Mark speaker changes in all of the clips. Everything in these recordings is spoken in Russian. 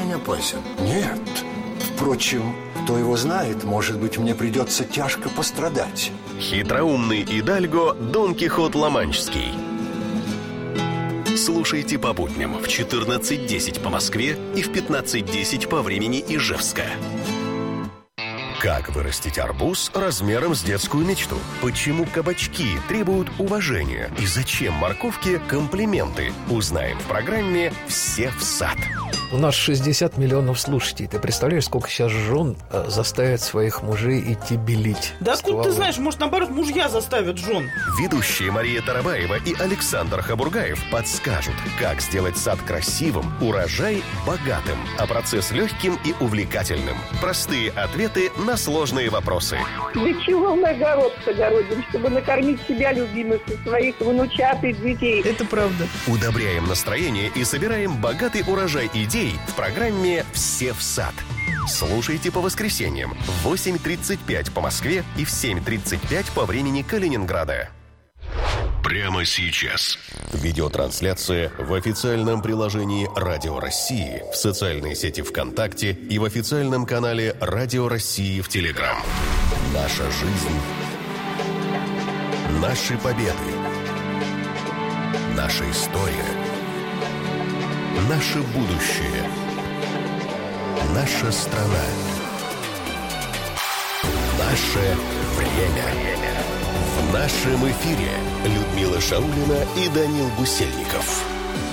Speaker 1: очень опасен?
Speaker 2: Нет. Впрочем, кто его знает, может быть, мне придется тяжко пострадать.
Speaker 3: Хитроумный идальго Дон Кихот Ла-Манческий. Слушайте по будням в 14:10 по Москве и в 15:10 по времени Ижевска. Как вырастить арбуз размером с детскую мечту? Почему кабачки требуют уважения? И зачем морковке комплименты? Узнаем в программе «Все в сад».
Speaker 4: У нас 60 миллионов слушателей. Ты представляешь, сколько сейчас жен заставят своих мужей идти белить?
Speaker 5: Да откуда ты знаешь? Может, наоборот, мужья заставят жен.
Speaker 3: Ведущие Мария Тарабаева и Александр Хабургаев подскажут, как сделать сад красивым, урожай богатым, а процесс легким и увлекательным. Простые ответы на сложные вопросы.
Speaker 6: Для чего мы огород-то огородим? Чтобы накормить себя любимых и своих внучат и детей.
Speaker 5: Это правда.
Speaker 3: Удобряем настроение и собираем богатый урожай идей в программе «Все в сад». Слушайте по воскресеньям в 8:35 по Москве и в 7:35 по времени Калининграда. Прямо сейчас. Видеотрансляция в официальном приложении «Радио России», в социальной сети ВКонтакте и в официальном канале «Радио России» в Телеграм. Наша жизнь. Наши победы. Наша история. Наше будущее. Наша страна. Наше время. В нашем эфире Людмила Шаулина и Данил Гусельников.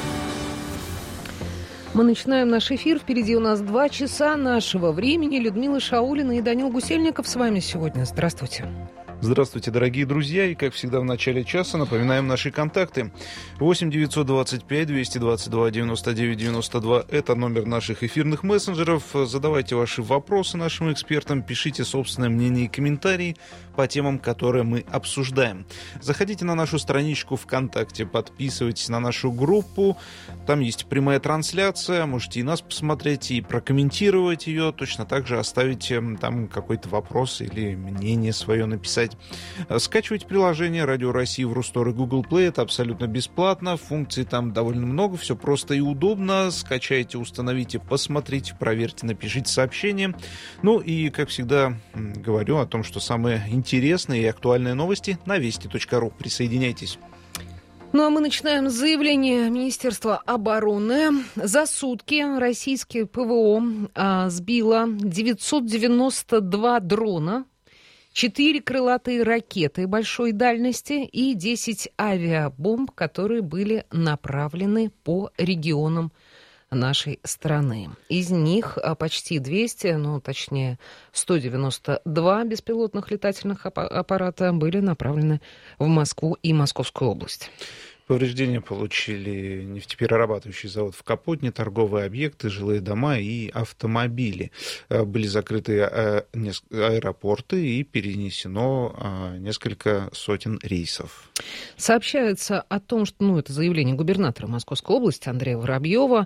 Speaker 7: Мы начинаем наш эфир. Впереди у нас 2 часа нашего времени. Людмила Шаулина и Данил Гусельников с вами сегодня. Здравствуйте.
Speaker 8: Здравствуйте, дорогие друзья. И, как всегда, в начале часа напоминаем наши контакты. 8 925 222 99 92. Это номер наших эфирных мессенджеров. Задавайте ваши вопросы нашим экспертам. Пишите собственное мнение и комментарии по темам, которые мы обсуждаем. Заходите на нашу страничку ВКонтакте, подписывайтесь на нашу группу. Там есть прямая трансляция. Можете и нас посмотреть, и прокомментировать ее. Точно так же оставить там какой-то вопрос или мнение свое написать. Скачивайте приложение «Радио России» в Рустор и Google Play. Это абсолютно бесплатно. Функций там довольно много. Все просто и удобно. Скачайте, установите, посмотрите, проверьте, напишите сообщение. Ну и, как всегда, говорю о том, что самые интересные и актуальные новости на вести.ру. Присоединяйтесь.
Speaker 7: Ну а мы начинаем с заявления Министерства обороны. За сутки российское ПВО сбило 992 дрона, 4 крылатые ракеты большой дальности и 10 авиабомб, которые были направлены по регионам нашей страны. Из них почти 200, точнее 192 беспилотных летательных аппарата были направлены в Москву и Московскую область.
Speaker 8: Повреждения получили нефтеперерабатывающий завод в Капотне, торговые объекты, жилые дома и автомобили. Были закрыты аэропорты и перенесено несколько сотен рейсов.
Speaker 7: Сообщается о том, что, это заявление губернатора Московской области Андрея Воробьева,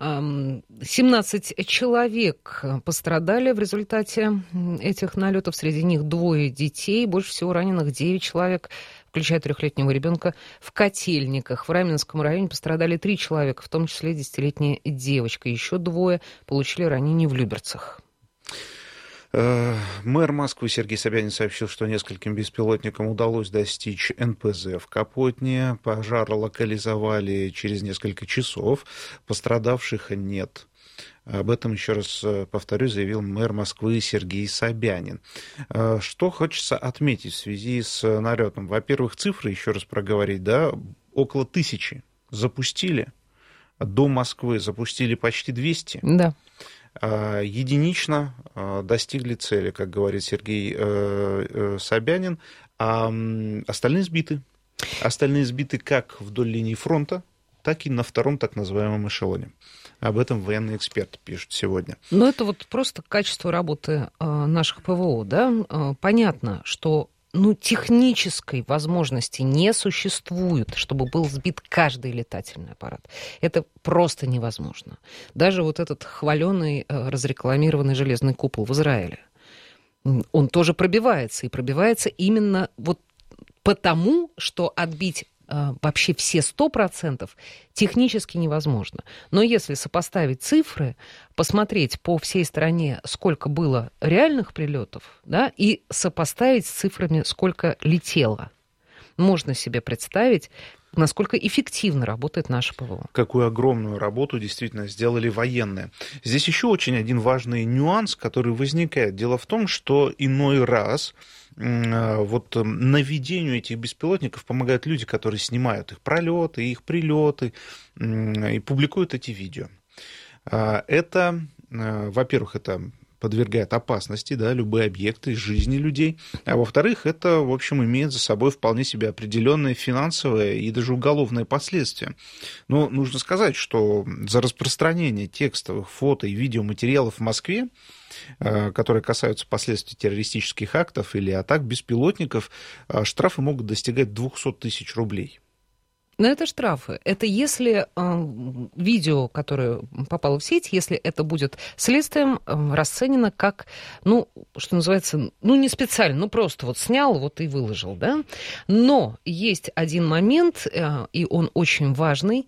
Speaker 7: 17 человек пострадали в результате этих налетов, среди них 2 детей, больше всего раненых 9 человек, включая 3-летнего ребенка, в Котельниках. В Раменском районе пострадали 3 человека, в том числе 10-летняя девочка. Еще 2 получили ранения в Люберцах.
Speaker 8: Мэр Москвы Сергей Собянин сообщил, что нескольким беспилотникам удалось достичь НПЗ в Капотне. Пожар локализовали через несколько часов. Пострадавших нет. Об этом, еще раз повторю, заявил мэр Москвы Сергей Собянин. Что хочется отметить в связи с налетом? Во-первых, цифры, еще раз проговорить, около 1000 запустили. До Москвы запустили почти 200.
Speaker 7: Да.
Speaker 8: Единично достигли цели, как говорит Сергей Собянин, а остальные сбиты. Остальные сбиты как вдоль линии фронта, так и на втором так называемом эшелоне. Об этом военные эксперты пишут сегодня.
Speaker 7: Но это просто качество работы наших ПВО, да? Понятно, что технической возможности не существует, чтобы был сбит каждый летательный аппарат. Это просто невозможно. Даже этот хваленый, разрекламированный железный купол в Израиле, он тоже пробивается. И пробивается именно потому, что отбить вообще все 100% технически невозможно. Но если сопоставить цифры, посмотреть по всей стране, сколько было реальных прилетов, да, и сопоставить с цифрами, сколько летело, можно себе представить, насколько эффективно работает наше ПВО.
Speaker 8: Какую огромную работу действительно сделали военные. Здесь еще очень один важный нюанс, который возникает. Дело в том, что иной раз вот наведению этих беспилотников помогают люди, которые снимают их пролеты, их прилеты и публикуют эти видео. Это, во-первых, это подвергает опасности, да, любые объекты жизни людей. А во-вторых, это, в общем, имеет за собой вполне себе определенные финансовые и даже уголовные последствия. Но нужно сказать, что за распространение текстовых, фото и видеоматериалов в Москве, которые касаются последствий террористических актов или атак беспилотников, штрафы могут достигать 200 тысяч рублей.
Speaker 7: Но это штрафы. Это если видео, которое попало в сеть, если это будет следствием расценено как, ну, что называется, ну, не специально, ну, просто вот снял, вот и выложил, да. Но есть один момент, и он очень важный,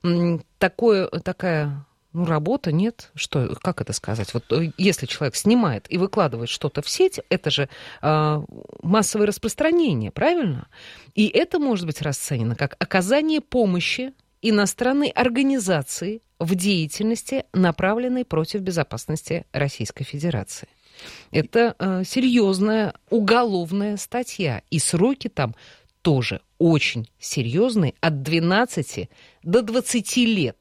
Speaker 7: такая... Ну, работа нет. Что, как это сказать? Вот если человек снимает и выкладывает что-то в сеть, это же массовое распространение, правильно? И это может быть расценено как оказание помощи иностранной организации в деятельности, направленной против безопасности Российской Федерации. Это серьезная уголовная статья, и сроки там тоже очень серьезные, от 12 до 20 лет.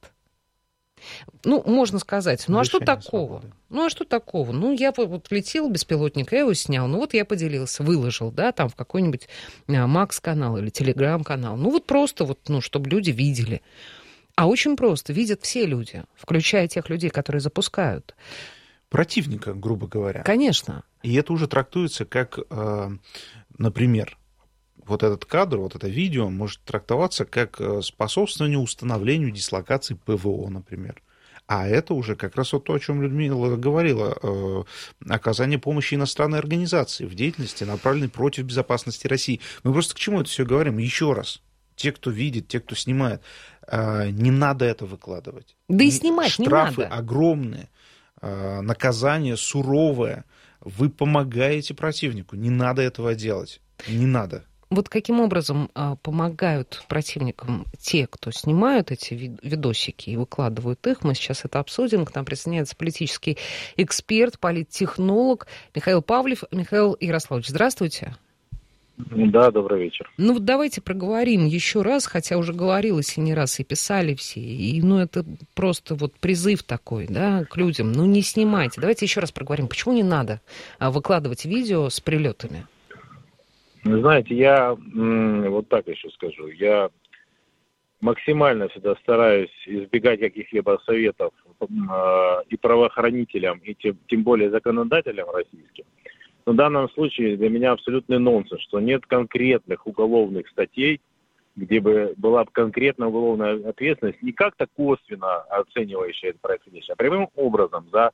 Speaker 7: Ну, можно сказать, ну, а что такого? Свободы. Ну, а что такого? Ну, я вот летел беспилотник, я его снял, ну, вот я поделился, выложил, да, там в какой-нибудь Макс-канал или Телеграм-канал. Ну, вот просто вот, ну, чтобы люди видели. А очень просто, видят все люди, включая тех людей, которые запускают.
Speaker 8: Противника, грубо говоря.
Speaker 7: Конечно.
Speaker 8: И это уже трактуется как, например, вот этот кадр, вот это видео может трактоваться как способствование установлению дислокации ПВО, например. А это уже как раз вот то, о чем Людмила говорила, оказание помощи иностранной организации в деятельности, направленной против безопасности России. Мы просто к чему это все говорим? Еще раз. Те, кто видит, те, кто снимает, не надо это выкладывать.
Speaker 7: Да и снимать не надо.
Speaker 8: Штрафы огромные, наказание суровое. Вы помогаете противнику. Не надо этого делать. Не надо.
Speaker 7: Вот каким образом помогают противникам те, кто снимают эти видосики и выкладывают их, мы сейчас это обсудим. К нам присоединяется политический эксперт, политтехнолог Михаил Павлев. Михаил Ярославович, здравствуйте.
Speaker 1: Да, добрый вечер.
Speaker 7: Ну вот давайте проговорим еще раз, хотя уже говорилось и не раз, и писали все, и ну это просто вот призыв такой, да, к людям, ну не снимайте. Давайте еще раз проговорим, почему не надо выкладывать видео с прилетами.
Speaker 1: Знаете, я вот так еще скажу. Я максимально всегда стараюсь избегать каких-либо советов и правоохранителям, и тем более законодателям российским. Но в данном случае для меня абсолютный нонсенс, что нет конкретных уголовных статей, где бы была конкретная уголовная ответственность, не как-то косвенно оценивающая это происходящее, а прямым образом за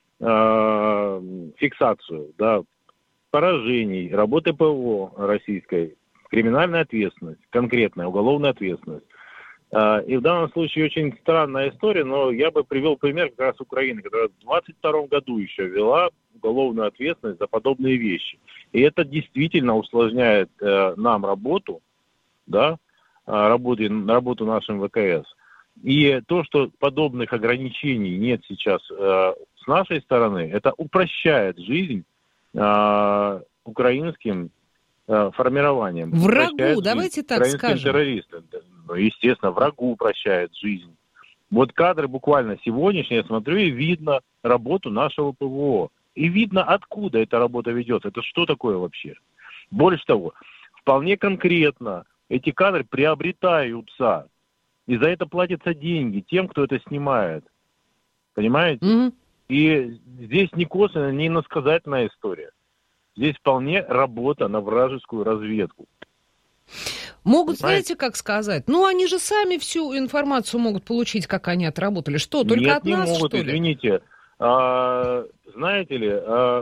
Speaker 1: фиксацию, да, поражений, работы ПВО российской, криминальная ответственность, конкретная уголовная ответственность. И в данном случае очень странная история, но я бы привел пример как раз Украины, которая в 2022 году еще ввела уголовную ответственность за подобные вещи. И это действительно усложняет нам работу, да, работу нашим ВКС. И то, что подобных ограничений нет сейчас с нашей стороны, это упрощает жизнь украинским формированием.
Speaker 7: Врагу, давайте так скажем.
Speaker 1: Террористам. Ну, естественно, врагу упрощает жизнь. Вот кадры буквально сегодняшние, я смотрю, и видно работу нашего ПВО. И видно, откуда эта работа ведется. Это что такое вообще? Больше того, вполне конкретно эти кадры приобретаются. И за это платятся деньги тем, кто это снимает. Понимаете? Mm-hmm. И здесь не косвенная, не иносказательная история. Здесь вполне работа на вражескую разведку.
Speaker 7: Могут, знаете, как сказать? Ну, они же сами всю информацию могут получить, как они отработали. Что, только
Speaker 1: Нет,
Speaker 7: от нас,
Speaker 1: не могут,
Speaker 7: что ли?
Speaker 1: Извините. Знаете ли,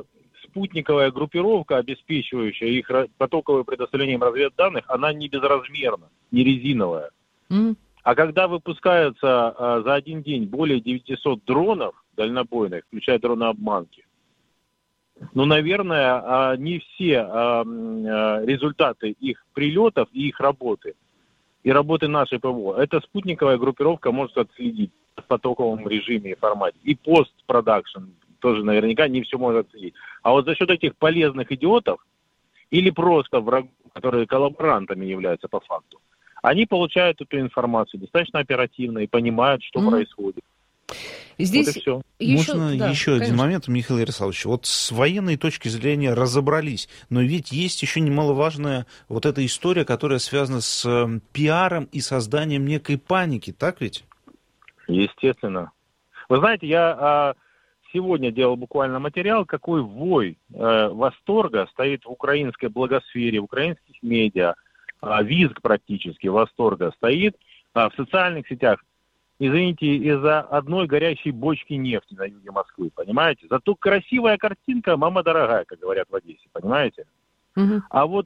Speaker 1: спутниковая группировка, обеспечивающая их потоковое предоставление им разведданных, она не безразмерна, не резиновая. А когда выпускаются за один день более 900 дронов дальнобойных, включая дроны-обманки, ну, наверное, не все результаты их прилетов и их работы, и работы нашей ПВО, эта спутниковая группировка может отследить в потоковом режиме и формате. И постпродакшн тоже наверняка не все может отследить. А вот за счет этих полезных идиотов или просто врагов, которые коллаборантами являются по факту, они получают эту информацию достаточно оперативно и понимают, что происходит.
Speaker 7: Здесь
Speaker 1: вот и все.
Speaker 8: Можно еще один момент, Михаил Ярославович? Вот с военной точки зрения разобрались, но ведь есть еще немаловажная вот эта история, которая связана с пиаром и созданием некой паники, так ведь?
Speaker 1: Естественно. Вы знаете, я сегодня делал буквально материал, какой вой восторга стоит в украинской благосфере, в украинских медиа, визг практически восторга стоит в социальных сетях. Извините, из-за одной горящей бочки нефти на юге Москвы, понимаете? Зато красивая картинка, мама дорогая, как говорят в Одессе, понимаете? А вот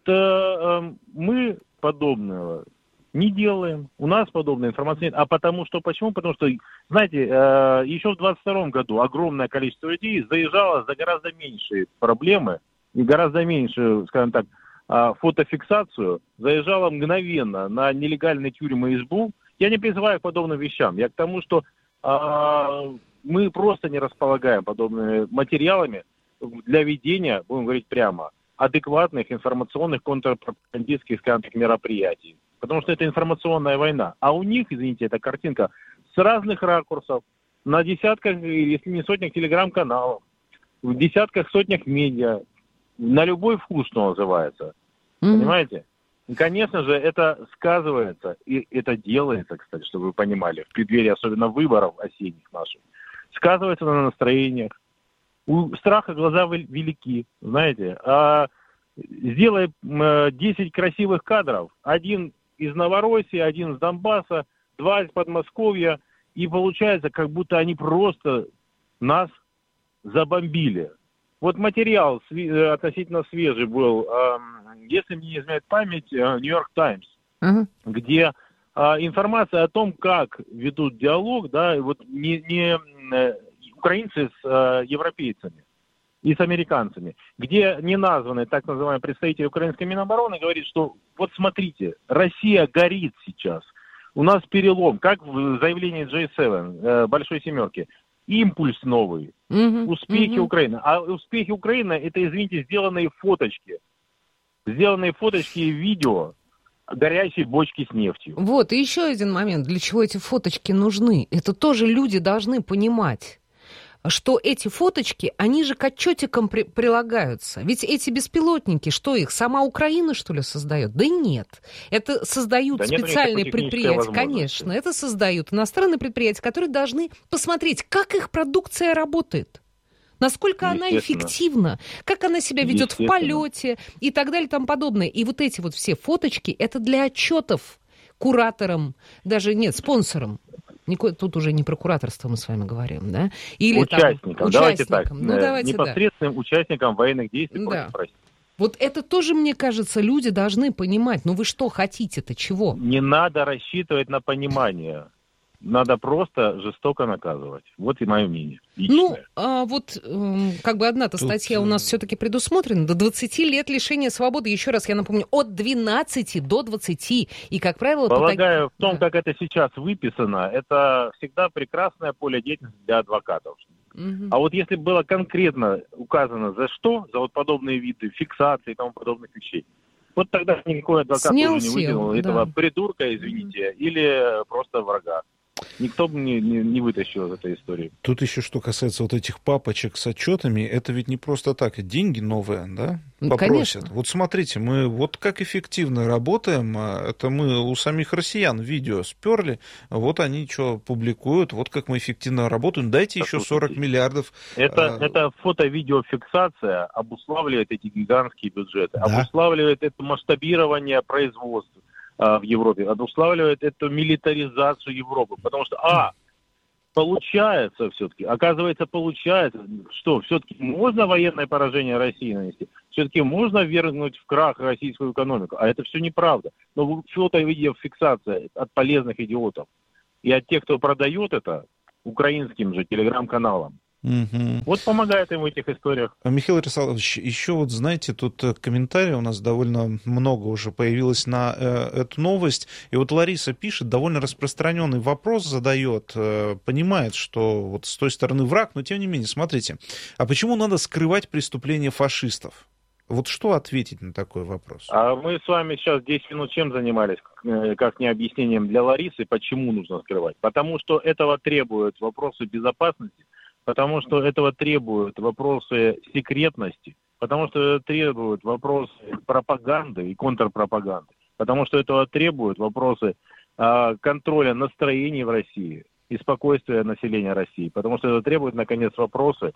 Speaker 1: мы подобного не делаем, у нас подобной информации нет. А потому что, почему? Потому что, знаете, еще в 22 году огромное количество людей заезжало за гораздо меньшие проблемы и гораздо меньше, скажем так, фотофиксацию, заезжало мгновенно на нелегальные тюрьмы и СБУ. Я не призываю к подобным вещам. Я к тому, что мы просто не располагаем подобными материалами для ведения, будем говорить прямо, адекватных информационных контрпропагандистских, скажем так, мероприятий. Потому что это информационная война. А у них, извините, эта картинка с разных ракурсов, на десятках, если не сотнях телеграм-каналов, в десятках, сотнях медиа, на любой вкус, что называется. Понимаете? И, конечно же, это сказывается, и это делается, кстати, чтобы вы понимали, в преддверии особенно выборов осенних наших, сказывается на настроениях. У страха глаза велики, знаете. Сделай 10 красивых кадров, один из Новороссии, один из Донбасса, 2 из Подмосковья, и получается, как будто они просто нас забомбили. Вот материал относительно свежий был, если мне не изменяет память, Нью-Йорк Таймс, где информация о том, как ведут диалог, да, вот не украинцы с европейцами и с американцами, где не названный так называемый представитель украинской Минобороны говорит, что вот смотрите, Россия горит сейчас, у нас перелом, как в заявлении G7, Большой Семерки, импульс новый, успехи Украины. А успехи Украины, это, извините, сделанные фоточки и видео горящей бочки с нефтью.
Speaker 7: Вот, и еще один момент, для чего эти фоточки нужны. Это тоже люди должны понимать, что эти фоточки, они же к отчетикам прилагаются. Ведь эти беспилотники, что их, сама Украина, что ли, создает? Да нет. Это создают специальные предприятия. Конечно, это создают иностранные предприятия, которые должны посмотреть, как их продукция работает. Насколько она эффективна, как она себя ведет в полете и так далее и тому подобное. И вот эти вот все фоточки, это для отчетов кураторам, даже нет, спонсорам. Тут уже не про кураторство мы с вами говорим, да? Или
Speaker 1: участникам, давайте так,
Speaker 7: непосредственным
Speaker 1: участникам военных действий против России.
Speaker 7: Вот это тоже, мне кажется, люди должны понимать. Ну вы что хотите-то, чего?
Speaker 1: Не надо рассчитывать на понимание. Надо просто жестоко наказывать. Вот и мое мнение. Личное.
Speaker 7: Как бы одна-то статья у нас все-таки предусмотрена. До 20 лет лишения свободы. Еще раз я напомню, от 12 до 20. И, как правило...
Speaker 1: Полагаю, в том, как это сейчас выписано, это всегда прекрасное поле деятельности для адвокатов. А вот если было конкретно указано за что, за вот подобные виды фиксации и тому подобных вещей, вот тогда никакой адвокат уже не выдвинул этого придурка, извините, или просто врага. Никто бы не вытащил из этой истории.
Speaker 8: Тут еще что касается вот этих папочек с отчетами, это ведь не просто так, деньги новые, да, попросят.
Speaker 7: Конечно.
Speaker 8: Вот смотрите, мы вот как эффективно работаем, это мы у самих россиян видео сперли, вот они что публикуют, вот как мы эффективно работаем, дайте еще 40 миллиардов.
Speaker 1: Это фото-видеофиксация обуславливает эти гигантские бюджеты, обуславливает это масштабирование производства в Европе, обуславливает эту милитаризацию Европы. Потому что, получается все-таки. Оказывается, получается, что все-таки можно военное поражение России нанести, все-таки можно ввергнуть в крах российскую экономику. А это все неправда. Но фото-видеофиксация от полезных идиотов и от тех, кто продает это украинским же телеграм-каналам. Вот помогает им в этих историях.
Speaker 8: Михаил Ярославович, еще вот, знаете, тут комментарий у нас довольно много уже появилось на эту новость. И вот Лариса пишет, довольно распространенный вопрос задает, понимает, что вот с той стороны враг, но тем не менее, смотрите, а почему надо скрывать преступления фашистов? Вот что ответить на такой вопрос?
Speaker 1: А мы с вами сейчас 10 минут чем занимались, как не объяснением для Ларисы, почему нужно скрывать? Потому что этого требуют вопросы безопасности, потому что этого требуют вопросы секретности, потому что это требуют вопросы пропаганды и контрпропаганды, потому что этого требуют вопросы контроля настроений в России и спокойствия населения России, потому что это требует, наконец, вопросы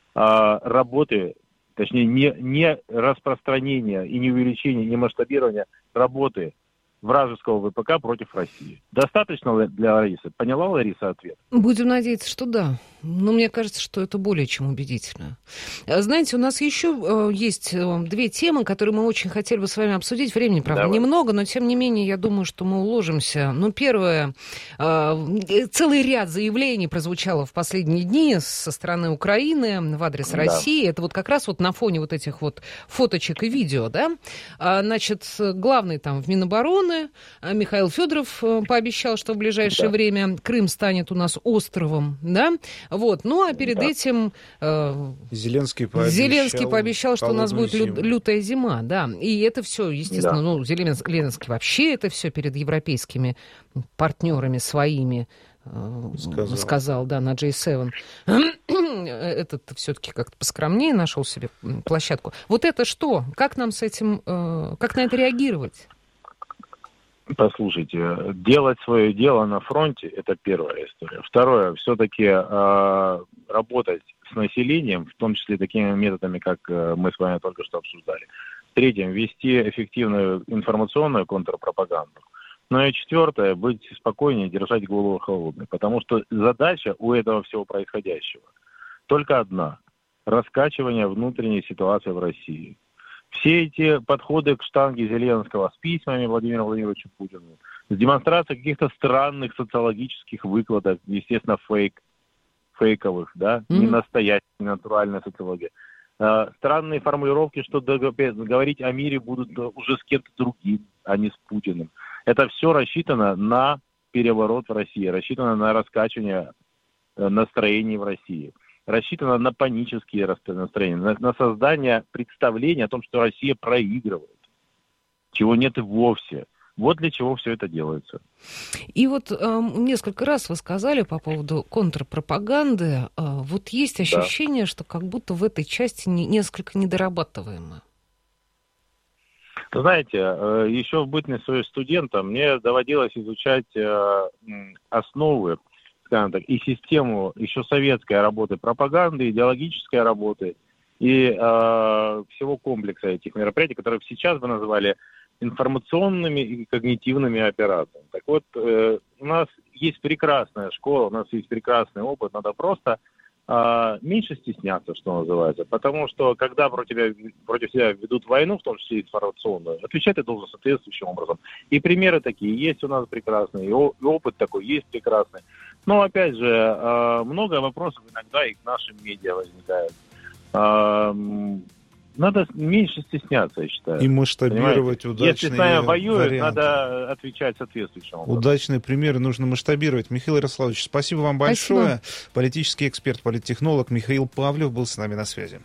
Speaker 1: работы, точнее, не распространения и не увеличения, не масштабирования работы вражеского ВПК против России. Достаточно для Ларисы? Поняла Лариса ответ?
Speaker 7: Будем надеяться, что да. Но мне кажется, что это более чем убедительно. Знаете, у нас еще есть две темы, которые мы очень хотели бы с вами обсудить. Времени, правда, немного, но тем не менее, я думаю, что мы уложимся. Ну, первое, целый ряд заявлений прозвучало в последние дни со стороны Украины в адрес России. Это вот как раз вот на фоне вот этих вот фоточек и видео, да. Значит, главный там в Минобороны Михаил Федоров пообещал, что в ближайшее время Крым станет у нас островом, да. Вот. Ну, а перед этим
Speaker 8: Зеленский
Speaker 7: пообещал, что у нас будет лютая зима, да. И это все, естественно, ну, Зеленский вообще это все перед европейскими партнерами своими сказал, да, на J7. Этот все-таки как-то поскромнее нашел себе площадку. Вот это что? Как нам с этим, как на это реагировать?
Speaker 1: Послушайте, делать свое дело на фронте – это первая история. Второе, все-таки работать с населением, в том числе такими методами, как мы с вами только что обсуждали. Третье, вести эффективную информационную контрпропаганду. Ну и четвертое, быть спокойнее, держать голову холодной. Потому что задача у этого всего происходящего только одна – раскачивание внутренней ситуации в России. Все эти подходы к штанге Зеленского с письмами Владимиру Владимировичу Путину, с демонстрацией каких-то странных социологических выкладок, естественно, фейковых, да, не настоящая, не натуральная социология. Странные формулировки, что говорить о мире будут уже с кем-то другим, а не с Путиным. Это все рассчитано на переворот в России, рассчитано на раскачивание настроений в России. Рассчитано на панические настроения, на создание представления о том, что Россия проигрывает, чего нет и вовсе. Вот для чего все это делается.
Speaker 7: И вот несколько раз вы сказали по поводу контрпропаганды, вот есть ощущение, что как будто в этой части несколько недорабатываемо.
Speaker 1: Знаете, еще в бытность своим студентом мне доводилось изучать основы, скажем так, и систему еще советской работы пропаганды, идеологической работы и всего комплекса этих мероприятий, которые сейчас бы называли информационными и когнитивными операциями. Так вот, у нас есть прекрасная школа, у нас есть прекрасный опыт, надо просто меньше стесняться, что называется, потому что когда против тебя ведут войну, в том числе информационную, отвечать ты должен соответствующим образом. И примеры такие есть у нас прекрасные, и опыт такой есть прекрасный. Но, опять же, много вопросов иногда и к нашим медиа возникает. Надо меньше стесняться, я считаю.
Speaker 8: И масштабировать
Speaker 1: Понимаете?
Speaker 8: удачные
Speaker 1: Если с нами воюют,
Speaker 8: варианты.
Speaker 1: надо отвечать соответствующим образом.
Speaker 8: Удачные примеры нужно масштабировать. Михаил Ярославович, спасибо вам большое. Политический эксперт, политтехнолог Михаил Павлев был с нами на связи.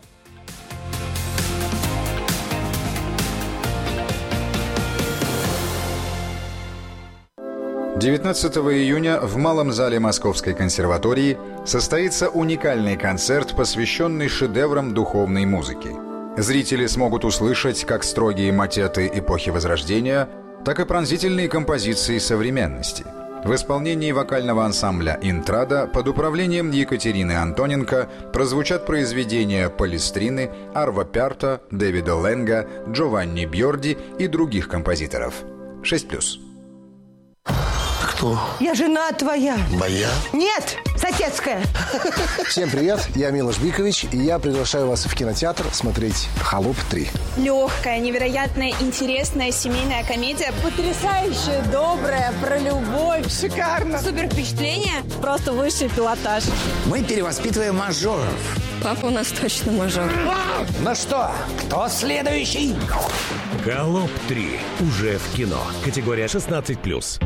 Speaker 9: – 19 июня в Малом зале Московской консерватории состоится уникальный концерт, посвященный шедеврам духовной музыки. Зрители смогут услышать как строгие мотеты эпохи Возрождения, так и пронзительные композиции современности. В исполнении вокального ансамбля «Интрада» под управлением Екатерины Антоненко прозвучат произведения Палестрины, Арво Пярто, Дэвида Ленга, Джованни Бьорди и других композиторов. 6+.
Speaker 10: Кто?
Speaker 11: Я жена твоя.
Speaker 10: Моя?
Speaker 11: Нет, соседская.
Speaker 12: Всем привет, я Милош Бикович, и я приглашаю вас в кинотеатр смотреть «Холоп 3».
Speaker 13: Легкая, невероятно интересная семейная комедия.
Speaker 11: Потрясающая, добрая, про любовь. Шикарно.
Speaker 13: Супер впечатление. Просто высший пилотаж.
Speaker 14: Мы перевоспитываем мажоров.
Speaker 13: Папа у нас точно мажор.
Speaker 14: Ну что, кто следующий?
Speaker 15: «Холоп 3» уже в кино. Категория 16+.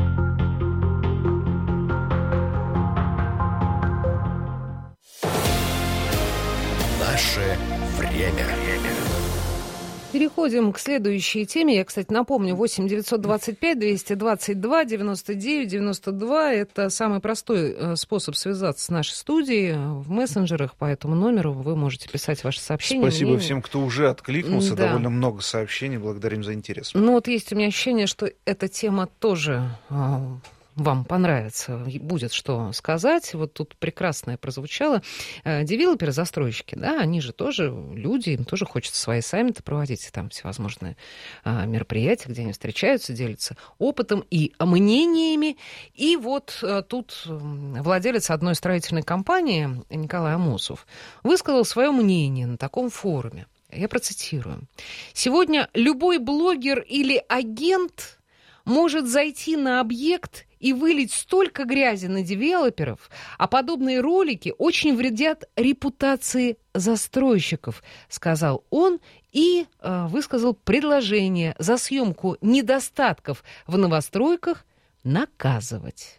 Speaker 3: Наше время.
Speaker 7: Переходим к следующей теме. Я, кстати, напомню, 8-925-222-99-92. Это самый простой способ связаться с нашей студией в мессенджерах. По этому номеру вы можете писать ваши сообщения.
Speaker 8: Спасибо всем, кто уже откликнулся. Да. Довольно много сообщений. Благодарим за интерес.
Speaker 7: Ну вот есть у меня ощущение, что эта тема тоже... вам понравится, будет что сказать. Вот тут прекрасное прозвучало. Девелоперы-застройщики, да, они же тоже люди, им тоже хочется свои саммиты проводить, там всевозможные мероприятия, где они встречаются, делятся опытом и мнениями. И вот тут владелец одной строительной компании Николай Амосов высказал свое мнение на таком форуме. Я процитирую. «Сегодня любой блогер или агент может зайти на объект и вылить столько грязи на девелоперов, а подобные ролики очень вредят репутации застройщиков», сказал он и высказал предложение за съемку недостатков в новостройках наказывать.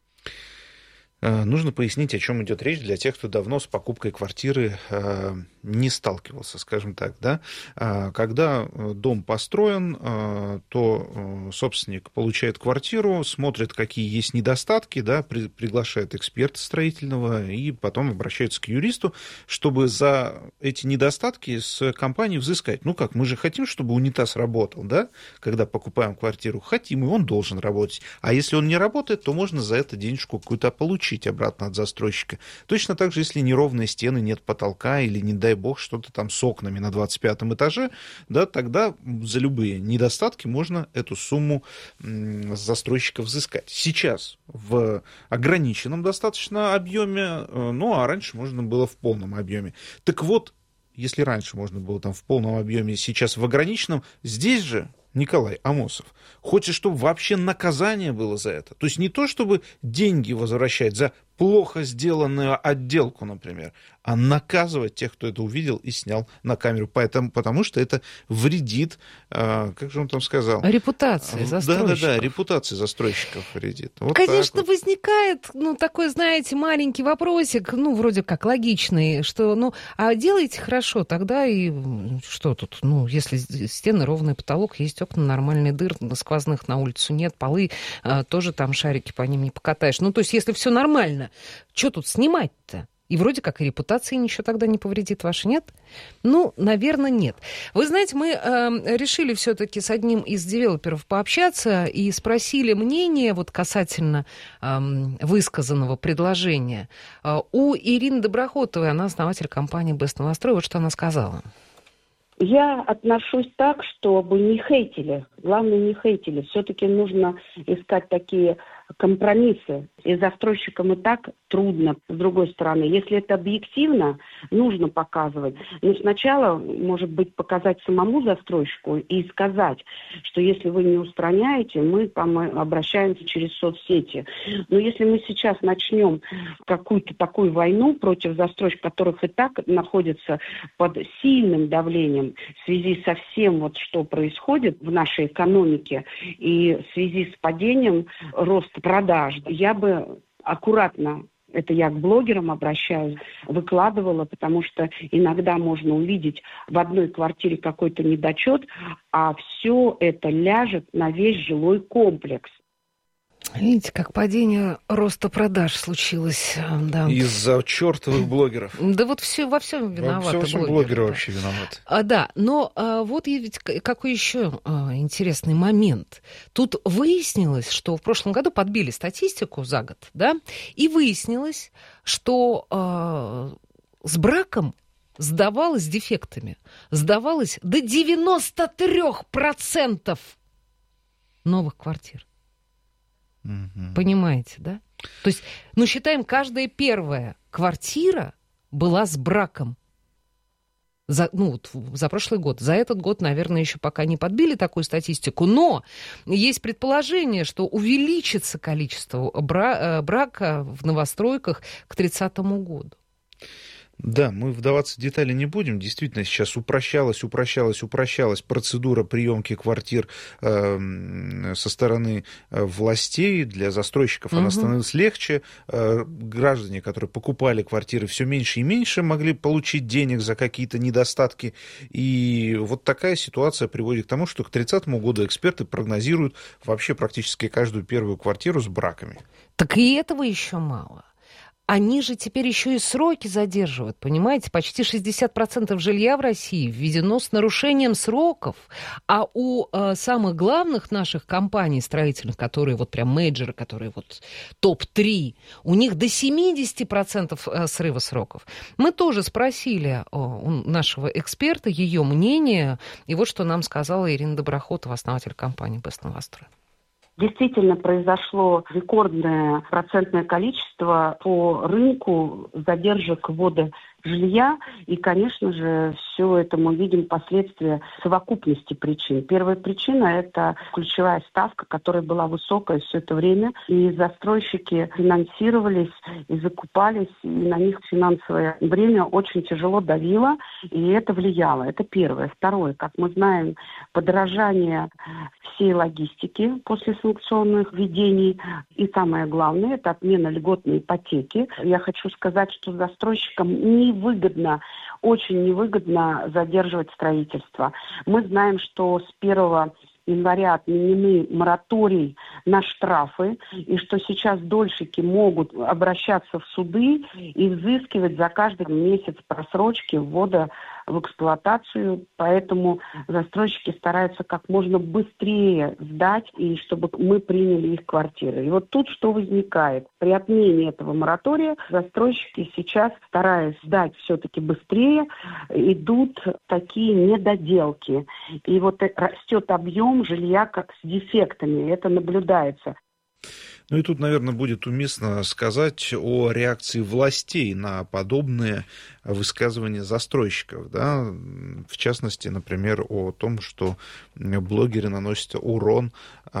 Speaker 8: Нужно пояснить, о чем идет речь для тех, кто давно с покупкой квартиры не сталкивался, скажем так. Да? Когда дом построен, то собственник получает квартиру, смотрит, какие есть недостатки, да, приглашает эксперта строительного и потом обращается к юристу, чтобы за эти недостатки с компанией взыскать. Ну как, мы же хотим, чтобы унитаз работал, да? Когда покупаем квартиру, хотим, и он должен работать. А если он не работает, то можно за это денежку какую-то получить обратно от застройщика. Точно так же, если неровные стены, нет потолка или, не дай бог, что-то там с окнами на 25 этаже, да, тогда за любые недостатки можно эту сумму с застройщика взыскать. Сейчас в ограниченном достаточно объеме, ну, а раньше можно было в полном объеме. Так вот, если раньше можно было там в полном объеме, сейчас в ограниченном, здесь же Николай Амосов хочет, чтобы вообще наказание было за это. То есть не то, чтобы деньги возвращать за плохо сделанную отделку, например, а наказывать тех, кто это увидел и снял на камеру. Потому что это вредит, как же он там сказал?
Speaker 7: Репутации застройщиков.
Speaker 8: Да, репутации застройщиков вредит. Вот
Speaker 7: конечно,
Speaker 8: вот
Speaker 7: возникает, такой, знаете, маленький вопросик, вроде как логичный, что, а делайте хорошо, тогда и что тут, если стены, ровный потолок, есть окна, нормальные дыр, сквозных на улицу нет, полы, тоже там шарики по ним не покатаешь. То есть, если все нормально, что тут снимать-то? И вроде как и репутации ничего тогда не повредит ваша, нет? Наверное, нет. Вы знаете, мы решили все-таки с одним из девелоперов пообщаться и спросили мнение касательно высказанного предложения у Ирины Доброхотовой, она основатель компании «Бест Новострой». Вот что она сказала.
Speaker 16: Я отношусь так, чтобы не хейтили. Главное, не хейтили. Все-таки нужно искать такие компромиссы. И застройщикам и так трудно. С другой стороны, если это объективно, нужно показывать. Но сначала, может быть, показать самому застройщику и сказать, что если вы не устраняете, мы обращаемся через соцсети. Но если мы сейчас начнем какую-то такую войну против застройщиков, которых и так находятся под сильным давлением в связи со всем, что происходит в нашей экономике и в связи с падением роста продаж, я бы аккуратно, это я к блогерам обращаюсь, выкладывала, потому что иногда можно увидеть в одной квартире какой-то недочет, а все это ляжет на весь жилой комплекс.
Speaker 7: Видите, как падение роста продаж случилось. Да.
Speaker 8: Из-за чертовых блогеров.
Speaker 7: Да во всем виноваты
Speaker 8: блогеры вообще виноваты.
Speaker 7: Да, но вот ведь какой еще интересный момент. Тут выяснилось, что в прошлом году подбили статистику за год, да, и выяснилось, что с браком с дефектами сдавалось до 93% новых квартир. Понимаете, да? То есть, считаем, каждая первая квартира была с браком. За прошлый год. За этот год, наверное, еще пока не подбили такую статистику, но есть предположение, что увеличится количество брака в новостройках к 30 году.
Speaker 8: Да, мы вдаваться в детали не будем. Действительно, сейчас упрощалась процедура приемки квартир со стороны властей. Для застройщиков она становилась легче. Граждане, которые покупали квартиры, все меньше и меньше могли получить денег за какие-то недостатки. И вот такая ситуация приводит к тому, что к 30 году эксперты прогнозируют вообще практически каждую первую квартиру с браками.
Speaker 7: Так и этого еще мало. Они же теперь еще и сроки задерживают, понимаете? Почти 60% жилья в России введено с нарушением сроков. А у самых главных наших компаний строительных, которые вот прям мейджоры, которые вот топ-3, у них до 70% срыва сроков. Мы тоже спросили у нашего эксперта ее мнение. И вот что нам сказала Ирина Доброхотова, основатель компании «Бест Новострой».
Speaker 16: Действительно произошло рекордное процентное количество по рынку задержек ввода жилья. И, конечно же, все это мы видим последствия совокупности причин. Первая причина – это ключевая ставка, которая была высокая все это время. И застройщики финансировались и закупались, и на них финансовое бремя очень тяжело давило, и это влияло. Это первое. Второе, как мы знаем, подорожание всей логистики после санкционных введений. И самое главное – это отмена льготной ипотеки. Я хочу сказать, что застройщикам невыгодно, очень невыгодно задерживать строительство. Мы знаем, что с 1 января отменены мораторий на штрафы, и что сейчас дольщики могут обращаться в суды и взыскивать за каждый месяц просрочки ввода в эксплуатацию. Поэтому застройщики стараются как можно быстрее сдать, и чтобы мы приняли их квартиры. И вот тут что возникает? При отмене этого моратория застройщики сейчас, стараясь сдать все-таки быстрее, идут такие недоделки. И вот растет объем жилья как с дефектами. Это наблюдается.
Speaker 8: Ну и тут, наверное, будет уместно сказать о реакции властей на подобные высказывания застройщиков. Да? В частности, например, о том, что блогеры наносят урон